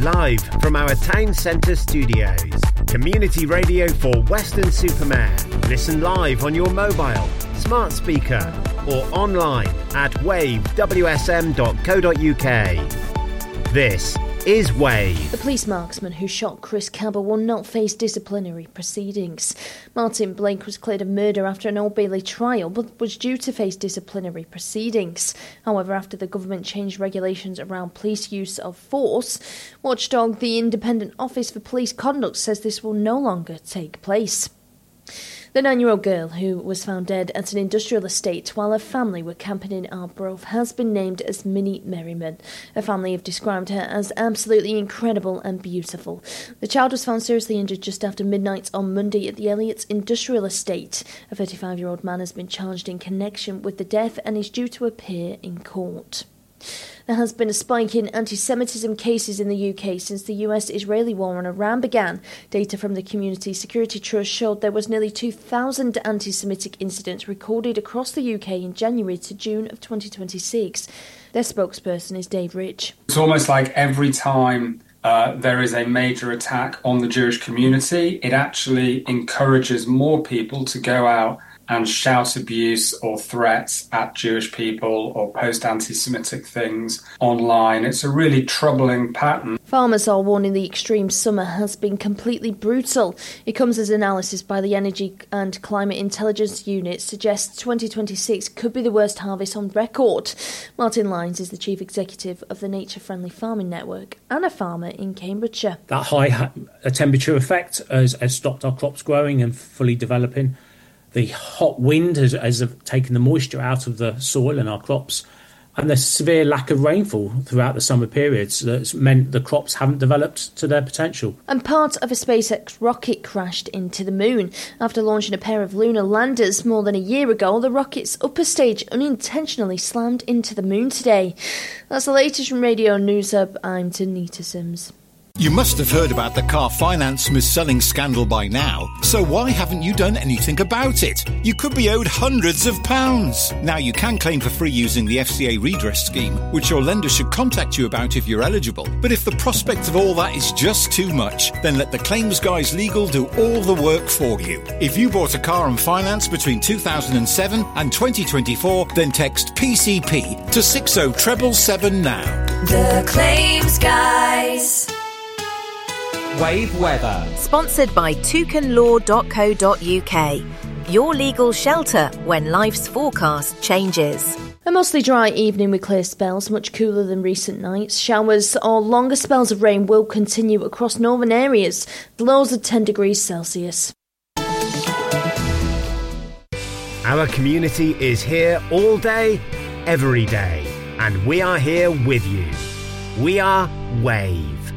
live from our town centre studios. Community radio for Weston-super-Mare. Listen live on your mobile, smart speaker or online at wavewsm.co.uk. This is Wave. The police marksman who shot Chris Cabell will not face disciplinary proceedings. Martin Blake was cleared of murder after an Old Bailey trial, but was due to face disciplinary proceedings. However, after the government changed regulations around police use of force, watchdog the Independent Office for Police Conduct says this will no longer take place. The 9-year-old girl who was found dead at an industrial estate while her family were camping in Arbroath has been named as Minnie Merriman. Her family have described her as absolutely incredible and beautiful. The child was found seriously injured just after midnight on Monday at the Elliott's industrial estate. A 35-year-old man has been charged in connection with the death and is due to appear in court. There has been a spike in anti-Semitism cases in the UK since the US-Israeli war on Iran began. Data from the Community Security Trust showed there was nearly 2,000 anti-Semitic incidents recorded across the UK in January to June of 2026. Their spokesperson is Dave Rich. It's almost like every time there is a major attack on the Jewish community, it actually encourages more people to go out and shout abuse or threats at Jewish people or post anti-Semitic things online. It's a really troubling pattern. Farmers are warning the extreme summer has been completely brutal. It comes as analysis by the Energy and Climate Intelligence Unit suggests 2026 could be the worst harvest on record. Martin Lyons is the chief executive of the Nature Friendly Farming Network and a farmer in Cambridgeshire. That high temperature effect has stopped our crops growing and fully developing. The hot wind has taken the moisture out of the soil and our crops, and the severe lack of rainfall throughout the summer periods that's meant the crops haven't developed to their potential. And part of a SpaceX rocket crashed into the moon. After launching a pair of lunar landers more than a year ago, the rocket's upper stage unintentionally slammed into the moon today. That's the latest from Radio News Hub. I'm Tanita Sims. You must have heard about the car finance mis-selling scandal by now, so why haven't you done anything about it? You could be owed hundreds of pounds. Now you can claim for free using the FCA redress scheme, which your lender should contact you about if you're eligible. But if the prospect of all that is just too much, then let the Claims Guys Legal do all the work for you. If you bought a car on finance between 2007 and 2024, then text PCP to 60777 now. The Claims Guys. Wave weather. Sponsored by toucanlaw.co.uk. Your legal shelter when life's forecast changes. A mostly dry evening with clear spells, much cooler than recent nights. Showers or longer spells of rain will continue across northern areas. The lows are 10 degrees Celsius. Our community is here all day, every day, and we are here with you. We are Wave.